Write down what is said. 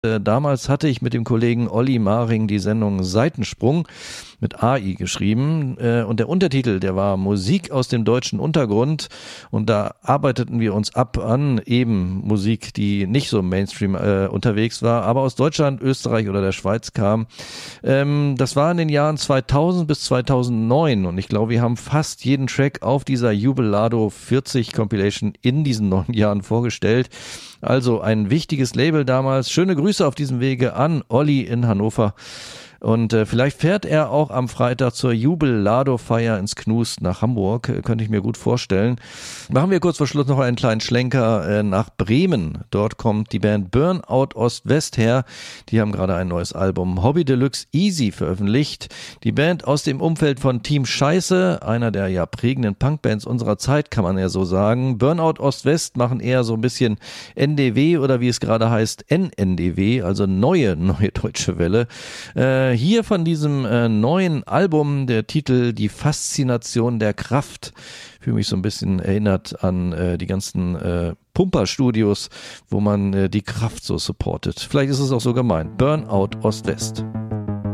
Damals hatte ich mit dem Kollegen Olli Maring die Sendung Seitensprung mit AI geschrieben und der Untertitel, der war Musik aus dem deutschen Untergrund und da arbeiteten wir uns ab an eben Musik, die nicht so Mainstream unterwegs war, aber aus Deutschland, Österreich oder der Schweiz kam. Das war in den Jahren 2000 bis 2009 und ich glaube, wir haben fast jeden Track auf dieser Jubilado 40 Compilation in diesen 9 Jahren vorgestellt. Also ein wichtiges Label damals. Schöne Grüße auf diesem Wege an Olli in Hannover. Und vielleicht fährt er auch am Freitag zur Jubilado-Feier ins Knust nach Hamburg, könnte ich mir gut vorstellen. Machen wir kurz vor Schluss noch einen kleinen Schlenker nach Bremen. Dort kommt die Band Burnout Ost-West her. Die haben gerade ein neues Album Hobby Deluxe Easy veröffentlicht. Die Band aus dem Umfeld von Team Scheiße, einer der ja prägenden Punkbands unserer Zeit, kann man ja so sagen. Burnout Ost-West machen eher so ein bisschen NDW oder wie es gerade heißt NNDW, also neue deutsche Welle. Hier von diesem neuen Album, der Titel Die Faszination der Kraft, für mich so ein bisschen erinnert an die ganzen Pumper-Studios, wo man die Kraft so supportet. Vielleicht ist es auch so gemeint. Burnout Ost-West.